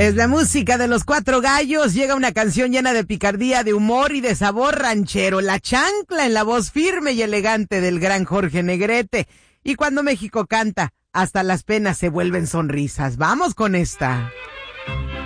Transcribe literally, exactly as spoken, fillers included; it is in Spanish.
Es la música de los Cuatro Gallos. Llega una canción llena de picardía, de humor y de sabor ranchero. La chancla en la voz firme y elegante del gran Jorge Negrete. Y cuando México canta, hasta las penas se vuelven sonrisas. Vamos con esta.